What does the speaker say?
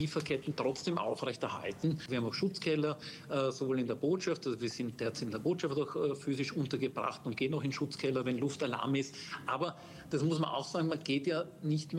Lieferketten trotzdem aufrechterhalten. Wir haben auch Schutzkeller, sowohl in der Botschaft, also wir sind derzeit in der Botschaft auch physisch untergebracht und gehen auch in Schutzkeller, wenn Luftalarm ist. Aber das muss man auch sagen, man geht ja nicht mehr